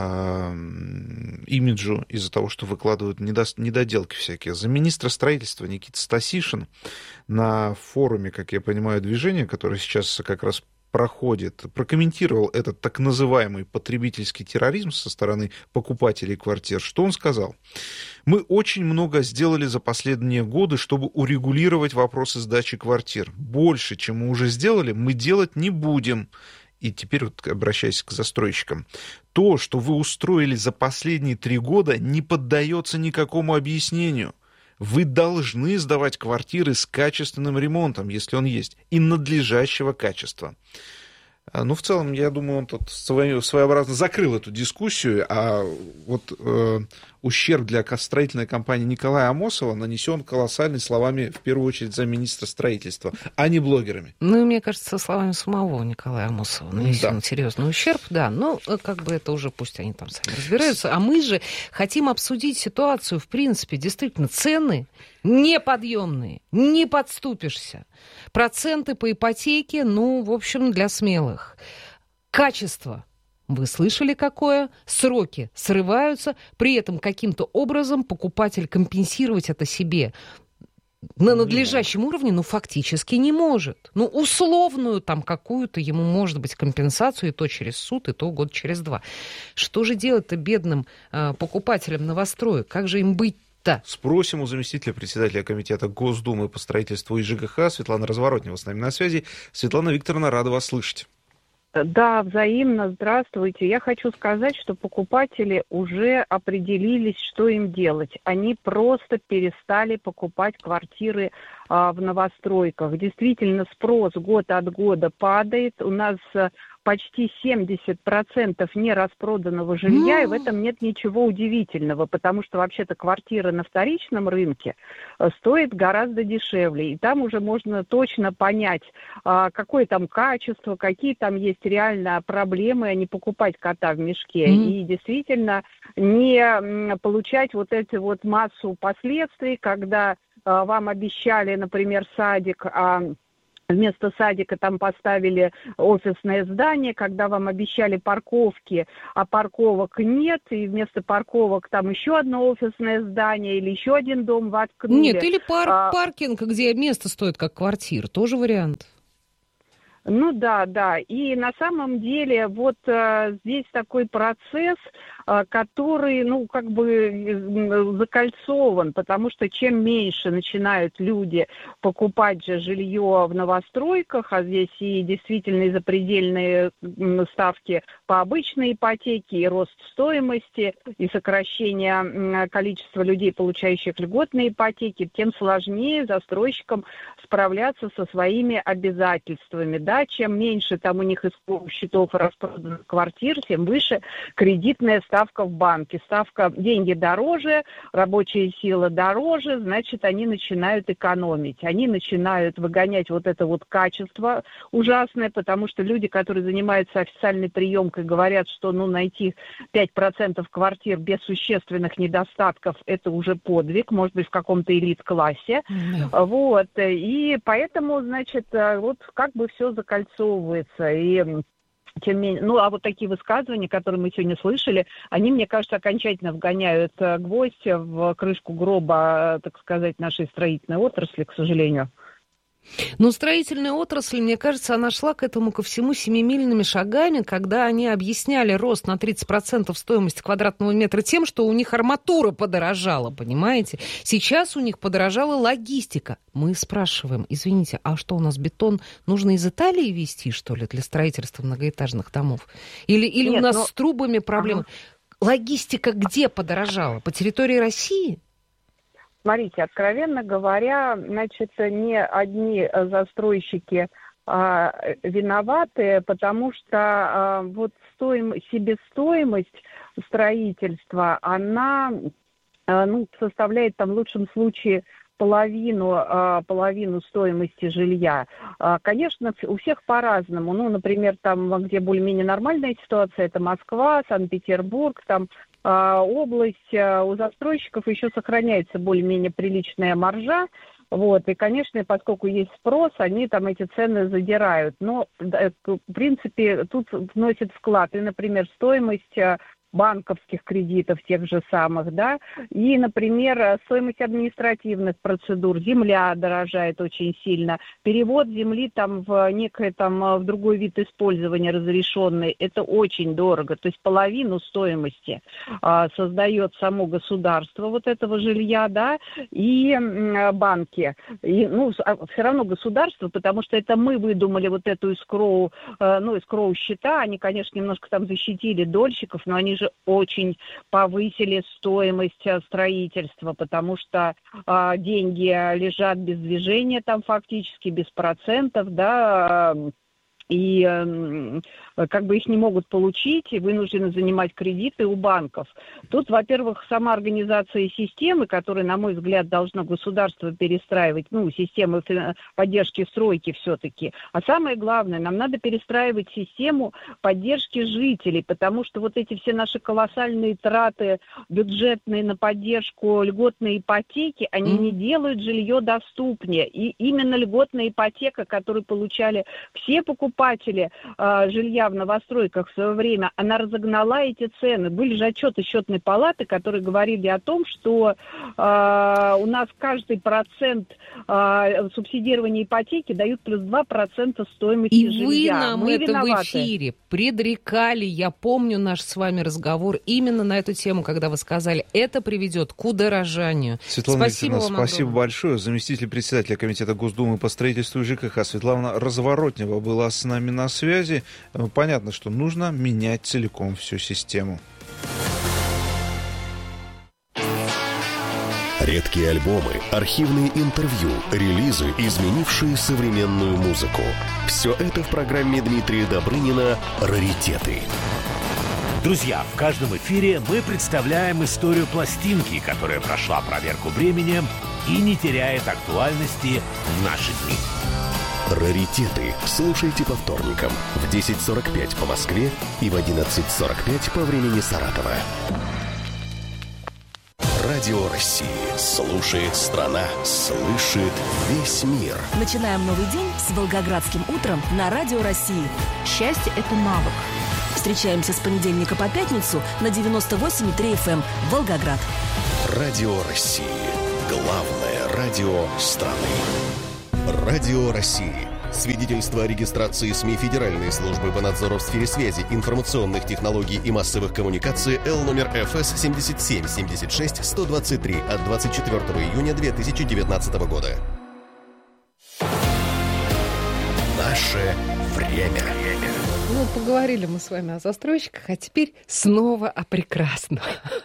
Speaker 8: имиджу из-за того, что выкладывают недоделки всякие. Замминистра строительства Никита Стасишин на форуме, как я понимаю, движения, которое сейчас как раз проходит, прокомментировал этот так называемый потребительский терроризм со стороны покупателей квартир. Что он сказал? Мы очень много сделали за последние годы, чтобы урегулировать вопросы сдачи квартир. Больше, чем мы уже сделали, мы делать не будем. И теперь вот обращаясь к застройщикам. То, что вы устроили за последние 3 года, не поддается никакому объяснению. Вы должны сдавать квартиры с качественным ремонтом, если он есть, и надлежащего качества. Ну, в целом, я думаю, он тут своеобразно закрыл эту дискуссию, а вот ущерб для строительной компании Николая Амосова нанесен колоссальный словами, в первую очередь, замминистра строительства, а не блогерами.
Speaker 7: Ну, и мне кажется, словами самого Николая Амосова нанесен серьезный ущерб, да, но как бы это уже пусть они там сами разбираются, а мы же хотим обсудить ситуацию, в принципе, действительно, цены неподъемные, не подступишься. Проценты по ипотеке, в общем, для смелых. Качество. Вы слышали какое? Сроки срываются, при этом каким-то образом покупатель компенсировать это себе на надлежащем уровне, фактически не может. Условную там какую-то ему, может быть, компенсацию, и то через суд, и то год через 2. Что же делать-то бедным покупателям новостроек? Как же им быть? Да.
Speaker 8: Спросим у заместителя председателя комитета Госдумы по строительству и ЖКХ Светланы Разворотнева с нами на связи. Светлана Викторовна, рада вас слышать.
Speaker 6: Да, взаимно. Здравствуйте. Я хочу сказать, что покупатели уже определились, что им делать. Они просто перестали покупать квартиры в новостройках. Действительно, спрос год от года падает. У нас почти 70% нераспроданного жилья, и в этом нет ничего удивительного, потому что вообще-то квартира на вторичном рынке стоит гораздо дешевле, и там уже можно точно понять, какое там качество, какие там есть реально проблемы, а не покупать кота в мешке, и действительно не получать вот эти вот массу последствий, когда вам обещали, например, садик, а вместо садика там поставили офисное здание, когда вам обещали парковки, а парковок нет, и вместо парковок там еще одно офисное здание или еще один дом воткнули.
Speaker 7: Нет, или паркинг, где место стоит как квартира, тоже вариант.
Speaker 6: Ну да. И на самом деле вот здесь такой процесс, который, закольцован, потому что чем меньше начинают люди покупать же жилье в новостройках, а здесь и действительно и запредельные ставки по обычной ипотеке, и рост стоимости, и сокращение количества людей, получающих льготные ипотеки, тем сложнее застройщикам справляться со своими обязательствами, да, чем меньше там у них из счетов распроданных квартир, тем выше кредитная ставка в банке. Деньги дороже, рабочая сила дороже, значит, они начинают экономить. Они начинают выгонять вот это вот качество ужасное, потому что люди, которые занимаются официальной приемкой, говорят, что найти 5% квартир без существенных недостатков – это уже подвиг, может быть, в каком-то элит-классе. Вот. И поэтому, значит, вот как бы все закольцовывается. И тем менее, а вот такие высказывания, которые мы сегодня слышали, они, мне кажется, окончательно вгоняют гвоздь в крышку гроба, так сказать, нашей строительной отрасли, к сожалению.
Speaker 7: Но строительная отрасль, мне кажется, она шла к этому ко всему семимильными шагами, когда они объясняли рост на 30% стоимости квадратного метра тем, что у них арматура подорожала, понимаете? Сейчас у них подорожала логистика. Мы спрашиваем, извините, а что у нас бетон нужно из Италии везти, что ли, для строительства многоэтажных домов? Или нет, у нас с трубами проблемы? Логистика где подорожала? По территории России?
Speaker 6: Смотрите, откровенно говоря, значит, не одни застройщики виноваты, потому что вот себестоимость строительства, она составляет там в лучшем случае половину стоимости жилья. Конечно, у всех по-разному. Например, там, где более-менее нормальная ситуация, это Москва, Санкт-Петербург, там область, у застройщиков еще сохраняется более-менее приличная маржа. Вот, и, конечно, поскольку есть спрос, они там эти цены задирают. Но, в принципе, тут вносит вклад и, например, стоимость банковских кредитов тех же самых, да, и, например, стоимость административных процедур, земля дорожает очень сильно, перевод земли там в некое там в другой вид использования разрешенный, это очень дорого, то есть половину стоимости создает само государство вот этого жилья, да, и банки, и, все равно государство, потому что это мы выдумали вот эту эскроу счета, они, конечно, немножко там защитили дольщиков, но они же очень повысили стоимость строительства, потому что деньги лежат без движения там фактически, без процентов, да, и как бы их не могут получить и вынуждены занимать кредиты у банков. Тут, во-первых, сама организация системы, которую, на мой взгляд, должно государство перестраивать, систему поддержки стройки все-таки. А самое главное, нам надо перестраивать систему поддержки жителей, потому что вот эти все наши колоссальные траты бюджетные на поддержку льготной ипотеки, они не делают жилье доступнее. И именно льготная ипотека, которую получали все покупатели жилья в новостройках в свое время, она разогнала эти цены. Были же отчеты счетной палаты, которые говорили о том, что у нас каждый процент субсидирования ипотеки дают плюс 2% стоимости жилья.
Speaker 7: И вы нам это в эфире предрекали. Я помню наш с вами разговор именно на эту тему, когда вы сказали, это приведет к удорожанию.
Speaker 8: Светлана Викторовна, спасибо большое. Заместитель председателя Комитета Госдумы по строительству и ЖКХ Светлана Разворотнева была с нами на связи. Понятно, что нужно менять целиком всю систему.
Speaker 3: Редкие альбомы, архивные интервью, релизы, изменившие современную музыку. Все это в программе Дмитрия Добрынина «Раритеты».
Speaker 15: Друзья, в каждом эфире мы представляем историю пластинки, которая прошла проверку временем и не теряет актуальности в наши дни.
Speaker 3: «Раритеты» слушайте по вторникам в 10:45 по Москве и в 11:45 по времени Саратова. Радио России. Слушает страна. Слышит весь мир.
Speaker 10: Начинаем новый день с Волгоградским утром на Радио России. Счастье – это навык. Встречаемся с понедельника по пятницу на 98,3 FM Волгоград.
Speaker 3: Радио России. Главное радио страны. Радио России. Свидетельство о регистрации СМИ Федеральной службы по надзору в сфере связи, информационных технологий и массовых коммуникаций Л номер ФС 77-76-123 от 24 июня 2019 года. Наше время.
Speaker 7: Ну, поговорили мы с вами о застройщиках, а теперь снова о прекрасном.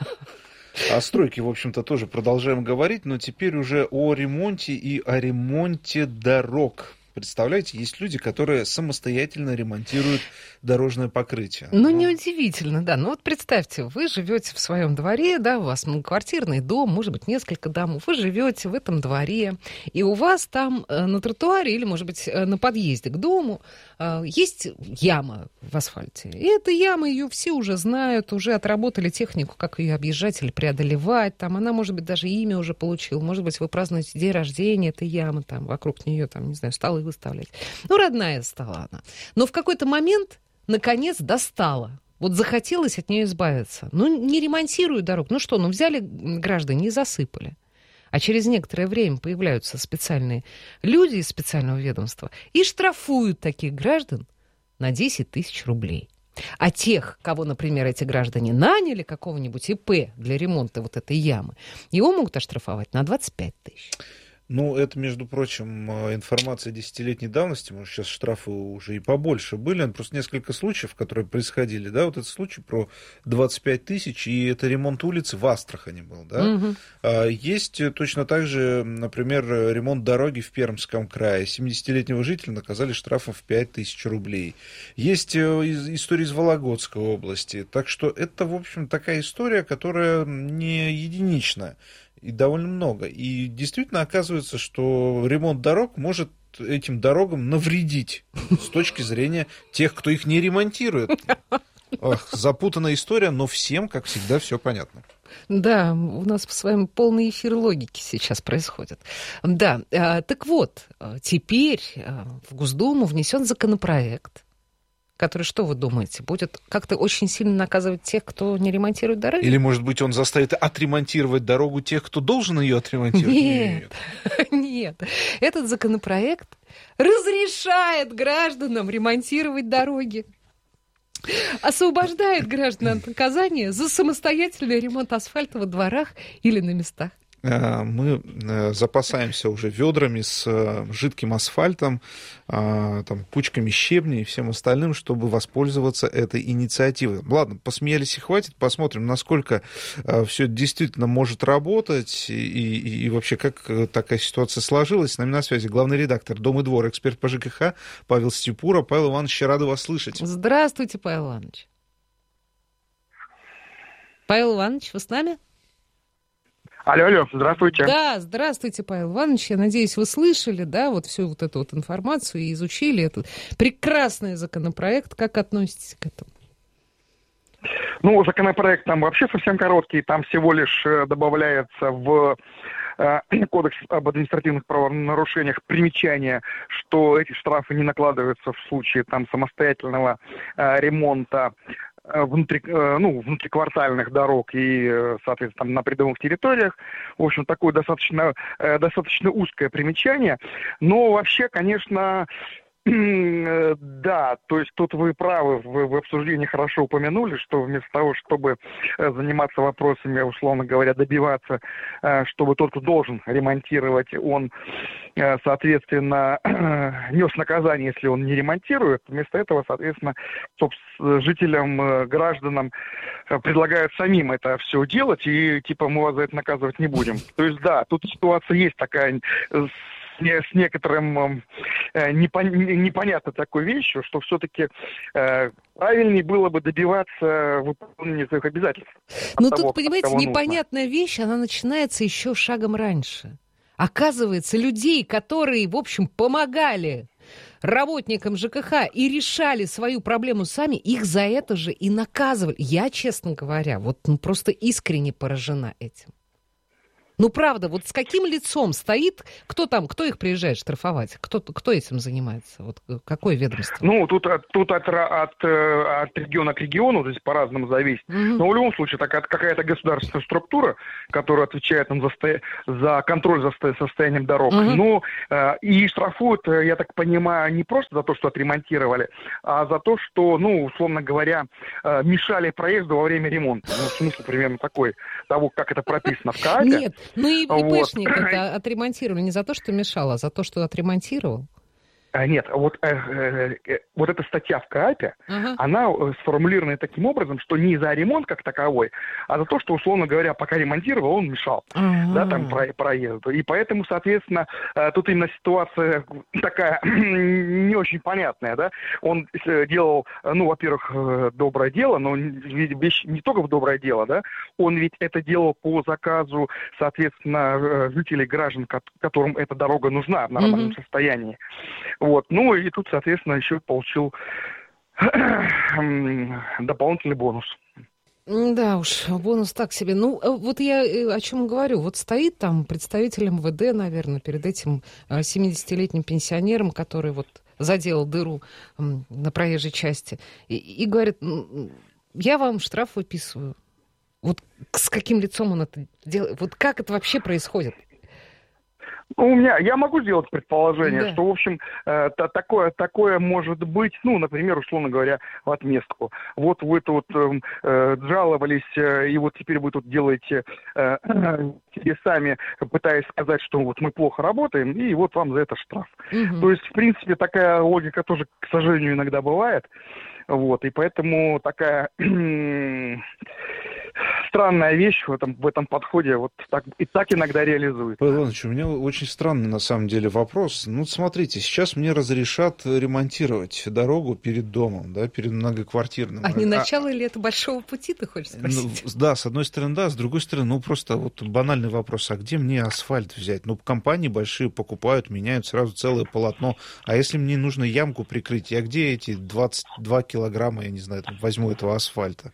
Speaker 8: О стройке, в общем-то, тоже продолжаем говорить, но теперь уже о ремонте и о ремонте дорог. Представляете, есть люди, которые самостоятельно ремонтируют дорожное покрытие.
Speaker 7: Ну, неудивительно, да. Ну, вот представьте, вы живете в своем дворе, да, у вас многоквартирный дом, может быть, несколько домов. Вы живете в этом дворе, и у вас там на тротуаре или, может быть, на подъезде к дому есть яма в асфальте. И эта яма, ее все уже знают, уже отработали технику, как ее объезжать или преодолевать. Там она, может быть, даже имя уже получила. Может быть, вы празднуете день рождения этой ямы, там, вокруг нее, там, не знаю, столы выставлять. Ну, родная стала она. Но в какой-то момент, наконец, достала. Вот захотелось от нее избавиться. Ну, не ремонтируют дорогу. Ну что, ну взяли граждане и засыпали. А через некоторое время появляются специальные люди из специального ведомства и штрафуют таких граждан на 10 тысяч рублей. А тех, кого, например, эти граждане наняли, какого-нибудь ИП для ремонта вот этой ямы, его могут оштрафовать на 25 тысяч.
Speaker 8: Ну, это, между прочим, информация десятилетней давности. Может, сейчас штрафы уже и побольше были. Просто несколько случаев, которые происходили. Да, вот этот случай про 25 тысяч, и это ремонт улицы в Астрахани был. Да? Угу. Есть точно так же, например, ремонт дороги в Пермском крае. 70-летнего жителя наказали штрафом в 5 тысяч рублей. Есть история из Вологодской области. Так что это, в общем, такая история, которая не единичная. И довольно много. И действительно оказывается, что ремонт дорог может этим дорогам навредить с точки зрения тех, кто их не ремонтирует. Ох, запутанная история, но всем, как всегда, все понятно.
Speaker 7: Да, у нас с вами полный эфир логики сейчас происходит. Да, так вот, теперь в Госдуму внесен законопроект, который, что вы думаете, будет как-то очень сильно наказывать тех, кто не ремонтирует дороги?
Speaker 8: Или, может быть, он заставит отремонтировать дорогу тех, кто должен ее отремонтировать?
Speaker 7: Нет. Этот законопроект разрешает гражданам ремонтировать дороги. Освобождает граждан от наказания за самостоятельный ремонт асфальта во дворах или на местах.
Speaker 8: Мы запасаемся уже ведрами с жидким асфальтом, там, кучками щебня и всем остальным, чтобы воспользоваться этой инициативой. Ладно, посмеялись и хватит, посмотрим, насколько все это действительно может работать и вообще как такая ситуация сложилась. С нами на связи главный редактор «Дом и двор», эксперт по ЖКХ Павел Степура. Павел Иванович, рада вас слышать.
Speaker 7: Здравствуйте, Павел Иванович. Павел Иванович, вы с нами?
Speaker 17: Алло, здравствуйте.
Speaker 7: Да, здравствуйте, Павел Иванович. Я надеюсь, вы слышали, да, вот всю вот эту вот информацию и изучили этот прекрасный законопроект. Как относитесь к этому?
Speaker 17: Ну, законопроект там вообще совсем короткий. Там всего лишь добавляется в Кодекс об административных правонарушениях примечание, что эти штрафы не накладываются в случае там самостоятельного ремонта внутриквартальных дорог и, соответственно, там, на придомовых территориях. В общем, такое достаточно узкое примечание. Но вообще, конечно, Да, то есть тут вы правы, в обсуждении хорошо упомянули, что вместо того, чтобы заниматься вопросами, условно говоря, добиваться, чтобы тот, кто должен ремонтировать, он, соответственно, нес наказание, если он не ремонтирует, вместо этого, соответственно, жителям, гражданам предлагают самим это все делать, и типа мы вас за это наказывать не будем. То есть да, тут ситуация есть такая с некоторым непонятной такой вещью, что все-таки правильнее было бы добиваться выполнения своих обязательств.
Speaker 7: Но тут, понимаете, непонятная вещь, она начинается еще шагом раньше. Оказывается, людей, которые, в общем, помогали работникам ЖКХ и решали свою проблему сами, их за это же и наказывали. Я, честно говоря, просто искренне поражена этим. Ну, правда, вот с каким лицом стоит, кто их приезжает штрафовать? Кто этим занимается? Вот какое ведомство?
Speaker 17: Ну, тут от региона к региону, то есть по-разному зависит. Но в любом случае, какая-то государственная структура, которая отвечает за контроль за состоянием дорог. Ну, и штрафуют, я так понимаю, не просто за то, что отремонтировали, а за то, что, условно говоря, мешали проезду во время ремонта. Смысл примерно такой, того, как это прописано в КААПе.
Speaker 7: Нет. Ну и ИПшник это отремонтировали не за то, что мешало, а за то, что отремонтировал.
Speaker 17: Нет, вот эта статья в КААПе, она сформулирована таким образом, что не за ремонт как таковой, а за то, что, условно говоря, пока ремонтировал, он мешал, да, там проезду. И поэтому, соответственно, тут именно ситуация такая не очень понятная, да. Он делал, во-первых, доброе дело, но вещь не только в доброе дело, да, он ведь это делал по заказу, соответственно, жителей, граждан, которым эта дорога нужна в нормальном состоянии. Вот. Ну и тут, соответственно, еще получил дополнительный бонус.
Speaker 7: Да уж, бонус так себе. Ну, вот я о чем говорю. Вот стоит там представитель МВД, наверное, перед этим 70-летним пенсионером, который вот заделал дыру на проезжей части, и говорит, я вам штраф выписываю. Вот с каким лицом он это делает? Вот как это вообще происходит?
Speaker 17: Я могу сделать предположение, что, в общем, такое может быть, например, условно говоря, в отместку. Вот вы тут жаловались, и вот теперь вы тут делаете себе сами, пытаясь сказать, что вот мы плохо работаем, и вот вам за это штраф. То есть, в принципе, такая логика тоже, к сожалению, иногда бывает. Вот, и поэтому такая странная вещь в этом подходе вот так иногда реализуется.
Speaker 8: Павел Иванович, у меня очень странный на самом деле вопрос. Ну, смотрите, сейчас мне разрешат ремонтировать дорогу перед домом, да, перед многоквартирным.
Speaker 7: А не начало ли это большого пути, ты хочешь спросить?
Speaker 8: Да, с одной стороны, да, с другой стороны, просто вот банальный вопрос, а где мне асфальт взять? Компании большие покупают, меняют сразу целое полотно, а если мне нужно ямку прикрыть, я где эти 22 килограмма, я не знаю, возьму этого асфальта?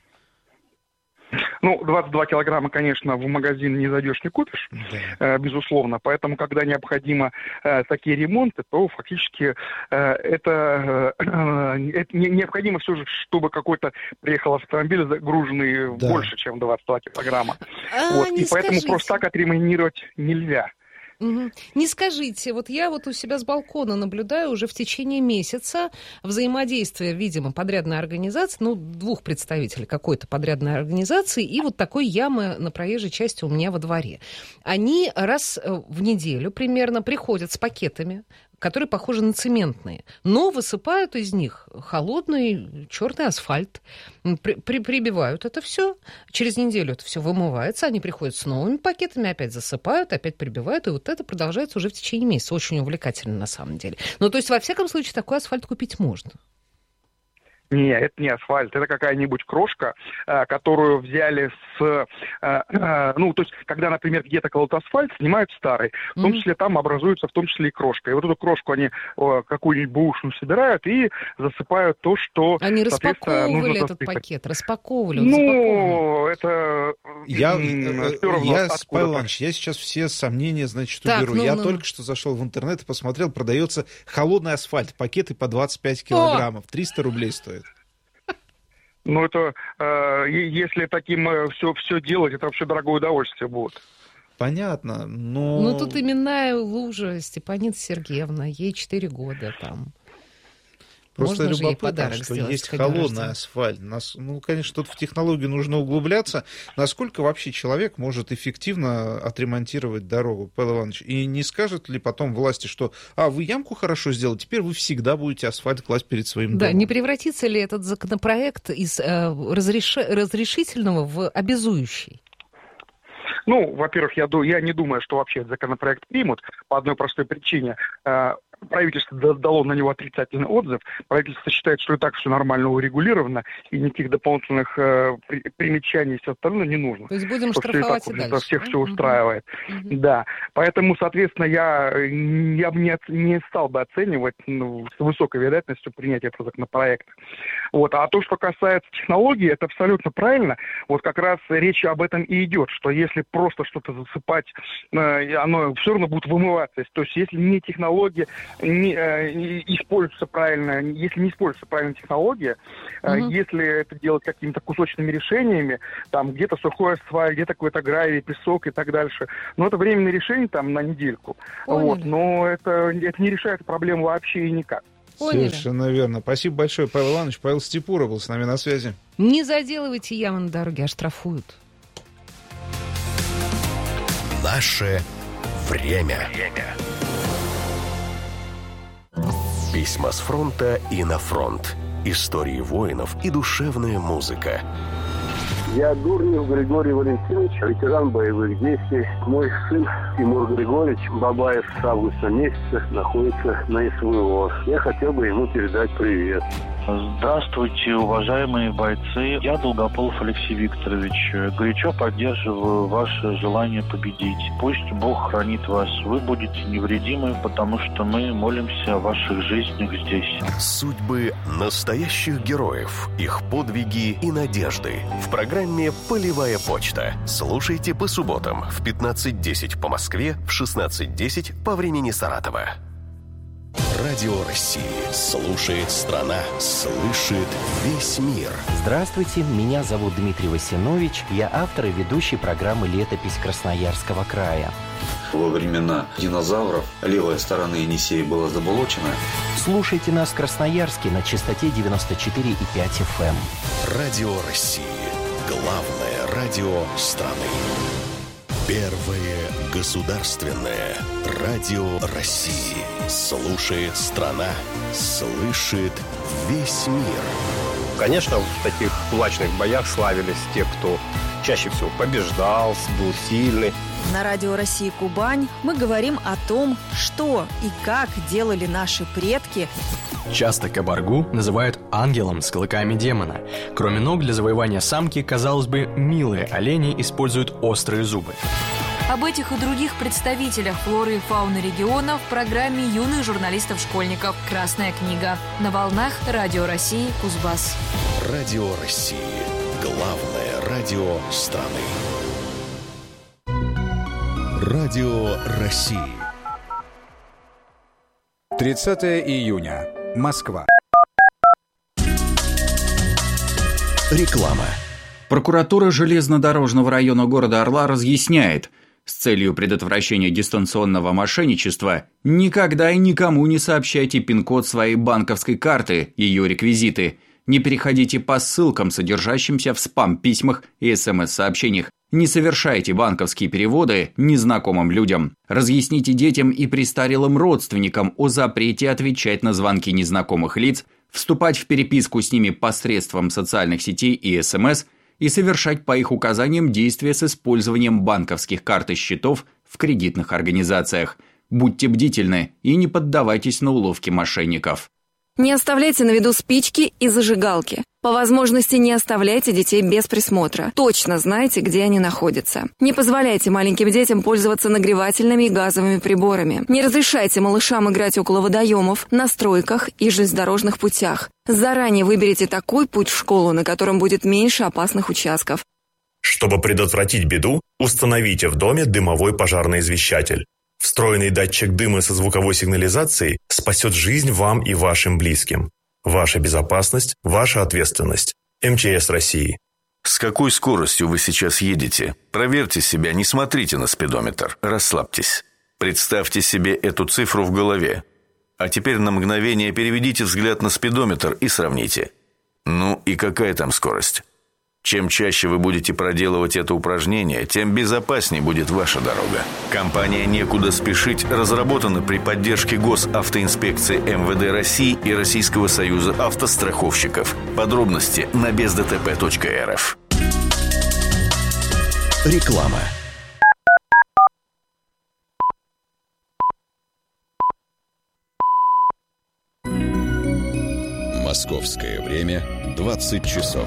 Speaker 17: 22 килограмма, конечно, в магазин не зайдешь, не купишь, безусловно. Поэтому, когда необходимы такие ремонты, то фактически это необходимо все же, чтобы какой-то приехал автомобиль, загруженный больше, чем 22 килограмма. И поэтому просто так отремонтировать нельзя.
Speaker 7: Не скажите, вот я у себя с балкона наблюдаю уже в течение месяца взаимодействие, видимо, подрядной организации, двух представителей какой-то подрядной организации и вот такой ямы на проезжей части у меня во дворе. Они раз в неделю примерно приходят с пакетами, которые похожи на цементные, но высыпают из них холодный черный асфальт, прибивают это все, через неделю это все вымывается, они приходят с новыми пакетами, опять засыпают, опять прибивают, и вот это продолжается уже в течение месяца. Очень увлекательно на самом деле. То есть, во всяком случае, такой асфальт купить можно.
Speaker 17: Нет, это не асфальт, это какая-нибудь крошка, которую взяли то есть, когда, например, где-то колот асфальт, снимают старый, в том числе там образуется, в том числе и крошка. И вот эту крошку они какую-нибудь бэушную собирают и засыпают то, что,
Speaker 7: они распаковывали этот пакет, распаковывали.
Speaker 8: Павел Иванович, я сейчас все сомнения, уберу. Я только что зашел в интернет и посмотрел, продается холодный асфальт, пакеты по 25 килограммов, 300 рублей стоит.
Speaker 17: Если таким все делать, это вообще дорогое удовольствие будет.
Speaker 8: Понятно, но...
Speaker 7: тут именная лужа Степанида Сергеевна, ей 4 года там.
Speaker 8: Просто
Speaker 7: Можно же ей
Speaker 8: любопытно,
Speaker 7: подарок
Speaker 8: что
Speaker 7: сделать
Speaker 8: есть
Speaker 7: ко дню
Speaker 8: холодный
Speaker 7: рождения.
Speaker 8: асфальт. Ну, конечно, тут в технологию нужно углубляться. Насколько вообще человек может эффективно отремонтировать дорогу, Павел Иванович? И не скажут ли потом власти, что вы ямку хорошо сделали, теперь вы всегда будете асфальт класть перед своим домом?
Speaker 7: Да, не превратится ли этот законопроект из разрешительного в обязующий?
Speaker 17: Ну, во-первых, я не думаю, что вообще этот законопроект примут по одной простой причине. Правительство дало на него отрицательный отзыв. Правительство считает, что и так все нормально урегулировано, и никаких дополнительных примечаний и все остальное не нужно.
Speaker 7: То есть будем
Speaker 17: Что
Speaker 7: штрафовать и дальше.
Speaker 17: Всех все устраивает. Да. Поэтому, соответственно, я бы не стал бы оценивать с высокой вероятностью принятия этого законопроекта. Вот. А то, что касается технологий, это абсолютно правильно. Вот как раз речь об этом и идет, что если просто что-то засыпать, оно все равно будет вымываться. То есть если не технология не используется правильно, если не используется правильная технология, если это делать какими-то кусочными решениями, там где-то сухой асфальт, где-то какой-то гравий, песок и так дальше, но это временное решение там на недельку. Вот, но это не решает проблему вообще и никак.
Speaker 7: Поняли.
Speaker 8: Совершенно верно. Спасибо большое, Павел Иванович. Павел Степура был с нами на связи.
Speaker 7: Не заделывайте ямы на дороге, оштрафуют.
Speaker 3: Наше время. Письма с фронта и на фронт. Истории воинов и душевная музыка.
Speaker 18: Я Дурнев Григорий Валентинович, ветеран боевых действий. Мой сын Тимур Григорьевич Бабаев с августа месяца находится на СВО. Я хотел бы ему передать привет.
Speaker 19: Здравствуйте, уважаемые бойцы. Я Долгополов Алексей Викторович. Горячо поддерживаю ваше желание победить. Пусть Бог хранит вас. Вы будете невредимы, потому что мы молимся о ваших жизнях здесь.
Speaker 3: Судьбы настоящих героев, их подвиги и надежды. В программе «Полевая почта». Слушайте по субботам в 15:10 по Москве, в 16:10 по времени Саратова. Радио России. Слушает страна. Слышит весь мир.
Speaker 20: Здравствуйте, меня зовут Дмитрий Васинович. Я автор и ведущий программы «Летопись Красноярского края».
Speaker 21: Во времена динозавров левая сторона Енисея была заболочена.
Speaker 20: Слушайте нас в Красноярске на частоте 94,5 FM.
Speaker 3: Радио России. Главное радио страны. Первое государственное радио России. Слушает страна, слышит весь мир.
Speaker 22: Конечно, в таких кулачных боях славились те, кто чаще всего побеждал, был сильный.
Speaker 23: На радио России Кубань мы говорим о том, что и как делали наши предки.
Speaker 24: Часто кабаргу называют ангелом с клыками демона. Кроме ног, для завоевания самки, казалось бы, милые олени используют острые зубы.
Speaker 25: Об этих и других представителях флоры и фауны региона в программе юных журналистов-школьников «Красная книга». На волнах Радио России Кузбасс.
Speaker 3: Радио России. Главное радио страны. Радио России.
Speaker 9: 30 июня. Москва.
Speaker 3: Реклама.
Speaker 26: Прокуратура железнодорожного района города Орла разъясняет, с целью предотвращения дистанционного мошенничества никогда и никому не сообщайте пин-код своей банковской карты, ее реквизиты. Не переходите по ссылкам, содержащимся в спам-письмах и СМС-сообщениях. Не совершайте банковские переводы незнакомым людям. Разъясните детям и престарелым родственникам о запрете отвечать на звонки незнакомых лиц, вступать в переписку с ними посредством социальных сетей и СМС и совершать по их указаниям действия с использованием банковских карт и счетов в кредитных организациях. Будьте бдительны и не поддавайтесь на уловки мошенников.
Speaker 23: Не оставляйте на виду спички и зажигалки. По возможности не оставляйте детей без присмотра. Точно знайте, где они находятся. Не позволяйте маленьким детям пользоваться нагревательными и газовыми приборами. Не разрешайте малышам играть около водоемов, на стройках и железнодорожных путях. Заранее выберите такой путь в школу, на котором будет меньше опасных участков.
Speaker 27: Чтобы предотвратить беду, установите в доме дымовой пожарный извещатель. Встроенный датчик дыма со звуковой сигнализацией спасет жизнь вам и вашим близким. Ваша безопасность – ваша ответственность. МЧС России.
Speaker 28: С какой скоростью вы сейчас едете? Проверьте себя, не смотрите на спидометр, расслабьтесь. Представьте себе эту цифру в голове. А теперь на мгновение переведите взгляд на спидометр и сравните. Ну и какая там скорость? Чем чаще вы будете проделывать это упражнение, тем безопаснее будет ваша дорога. Компания «Некуда спешить» разработана при поддержке Госавтоинспекции МВД России и Российского союза автостраховщиков. Подробности на бездтп.рф.
Speaker 3: Реклама. Московское время 20 часов.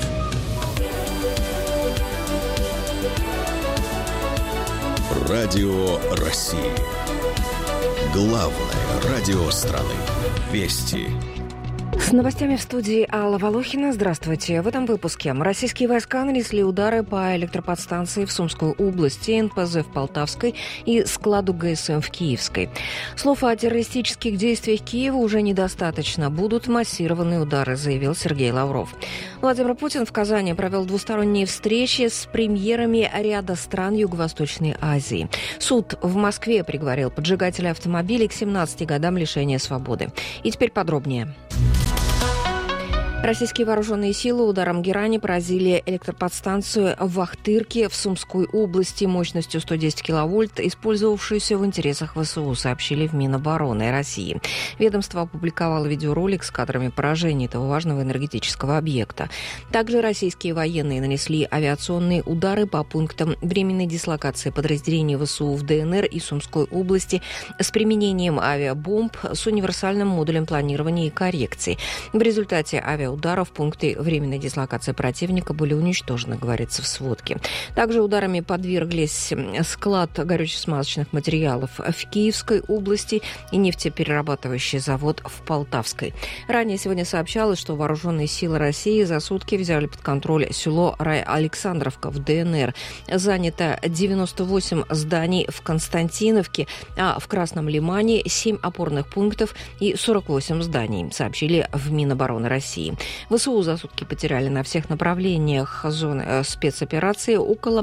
Speaker 3: Радио России. Главное радио страны. Вести.
Speaker 7: С новостями в студии Алла Волохина. Здравствуйте. В этом выпуске. Российские войска нанесли удары по электроподстанции в Сумской области, НПЗ в Полтавской и складу ГСМ в Киевской. Слов о террористических действиях Киева уже недостаточно. Будут массированные удары, заявил Сергей Лавров. Владимир Путин в Казани провел двусторонние встречи с премьерами ряда стран Юго-Восточной Азии. Суд в Москве приговорил поджигателя автомобилей к 17 годам лишения свободы. И теперь подробнее. Российские вооруженные силы ударом герани поразили электроподстанцию в Ахтырке в Сумской области мощностью 110 киловольт, использовавшуюся в интересах ВСУ, сообщили в Минобороны России. Ведомство опубликовало видеоролик с кадрами поражения этого важного энергетического объекта. Также российские военные нанесли авиационные удары по пунктам временной дислокации подразделений ВСУ в ДНР и Сумской области с применением авиабомб с универсальным модулем планирования и коррекции. В результате авиаударов пункты временной дислокации противника были уничтожены, говорится в сводке. Также ударами подверглись склад горюче-смазочных материалов в Киевской области и нефтеперерабатывающий завод в Полтавской. Ранее сегодня сообщалось, что вооруженные силы России за сутки взяли под контроль село Александровка в ДНР. Занято 98 зданий в Константиновке, а в Красном Лимане 7 опорных пунктов и 48 зданий, сообщили в Минобороны России. ВСУ за сутки потеряли на всех направлениях зоны спецоперации около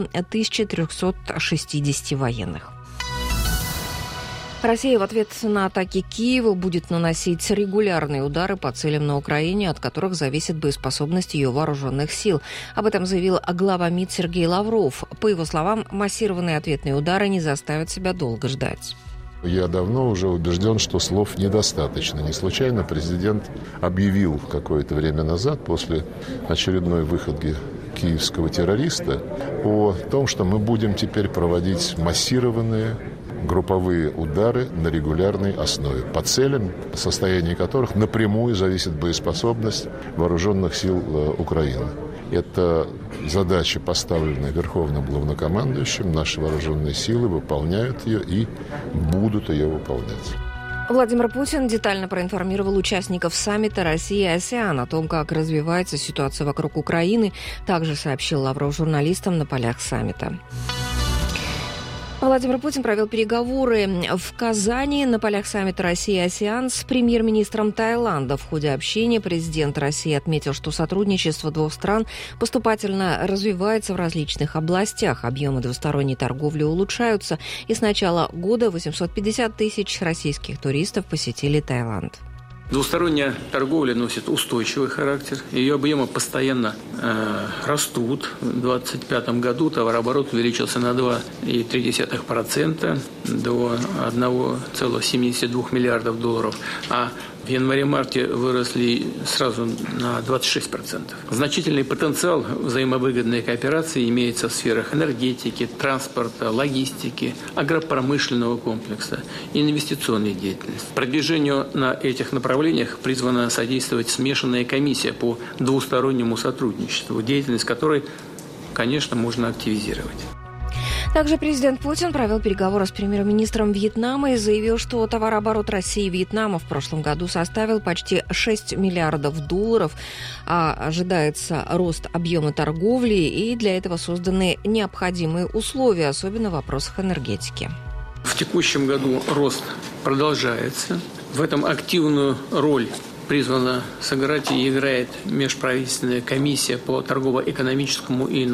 Speaker 7: 1360 военных. Россия в ответ на атаки Киева будет наносить регулярные удары по целям на Украине, от которых зависит боеспособность ее вооруженных сил. Об этом заявил глава МИД Сергей Лавров. По его словам, массированные ответные удары не заставят себя долго ждать.
Speaker 1: Я давно уже убежден, что слов недостаточно. Не случайно президент объявил какое-то время назад, после очередной выходки киевского террориста, о том, что мы будем теперь проводить массированные групповые удары на регулярной основе, по целям, состояние которых напрямую зависит боеспособность вооруженных сил Украины. Это задача, поставленная Верховным Главнокомандующим. Наши вооруженные силы выполняют ее и будут ее выполнять.
Speaker 7: Владимир Путин детально проинформировал участников саммита Россия-АСЕАН о том, как развивается ситуация вокруг Украины. Также сообщил Лавров журналистам на полях саммита. Владимир Путин провел переговоры в Казани на полях саммита Россия-АСЕАН с премьер-министром Таиланда. В ходе общения президент России отметил, что сотрудничество двух стран поступательно развивается в различных областях. Объемы двусторонней торговли улучшаются, и с начала года 850 тысяч российских туристов посетили Таиланд.
Speaker 2: Двусторонняя торговля носит устойчивый характер. Ее объемы постоянно растут. В 2025 году товарооборот увеличился на 2,3% до 1,72 миллиардов долларов. А в январе-марте выросли сразу на 26%. Значительный потенциал взаимовыгодной кооперации имеется в сферах энергетики, транспорта, логистики, агропромышленного комплекса и инвестиционной деятельности. Продвижению на этих направлениях призвана содействовать смешанная комиссия по двустороннему сотрудничеству, деятельность которой, конечно, можно активизировать.
Speaker 7: Также президент Путин провел переговоры с премьер-министром Вьетнама и заявил, что товарооборот России и Вьетнама в прошлом году составил почти 6 миллиардов долларов, а ожидается рост объема торговли, и для этого созданы необходимые условия, особенно в вопросах энергетики.
Speaker 2: В текущем году рост продолжается. В этом активную роль призвана сыграть и играет межправительственная комиссия по торгово-экономическому и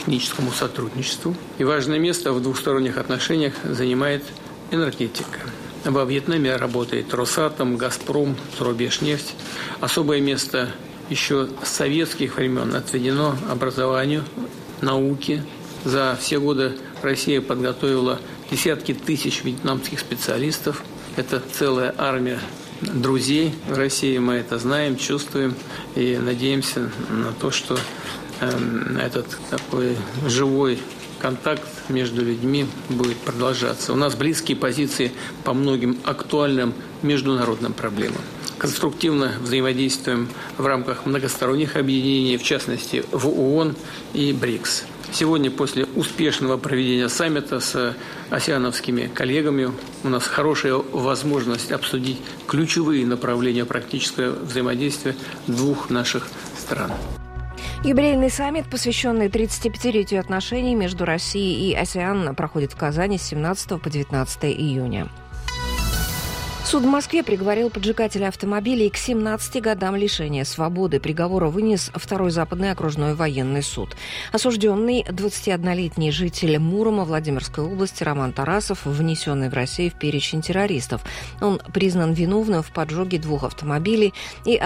Speaker 2: научно-техническому сотрудничеству. И важное место в двусторонних отношениях занимает энергетика. Во Вьетнаме работает Росатом, Газпром, Зарубежнефть. Особое место еще с советских времен отведено образованию, науке. За все годы Россия подготовила десятки тысяч вьетнамских специалистов. Это целая армия друзей в России. Мы это знаем, чувствуем и надеемся на то, что этот такой живой контакт между людьми будет продолжаться. У нас близкие позиции по многим актуальным международным проблемам. Конструктивно взаимодействуем в рамках многосторонних объединений, в частности в ООН и БРИКС. Сегодня, после успешного проведения саммита с асиановскими коллегами, у нас хорошая возможность обсудить ключевые направления практического взаимодействия двух наших стран.
Speaker 7: Юбилейный саммит, посвященный 35-летию отношений между Россией и АСЕАН, проходит в Казани с 17 по 19 июня. Суд в Москве приговорил поджигателя автомобилей к 17 годам лишения свободы. Приговор вынес Второй Западный окружной военный суд. Осужденный 21-летний житель Мурома Владимирской области Роман Тарасов, внесенный в Россию в перечень террористов. Он признан виновным в поджоге 2 автомобилей и